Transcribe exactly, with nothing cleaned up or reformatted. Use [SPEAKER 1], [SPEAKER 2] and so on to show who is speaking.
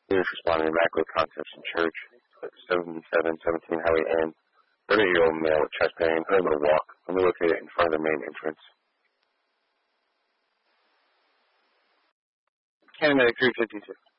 [SPEAKER 1] Units responding to Immaculate Conception Church, seventy-seven seventeen Highway N. thirty-year-old male with chest pain, unable to walk, only located in front of the main entrance. Canada three fifty-six.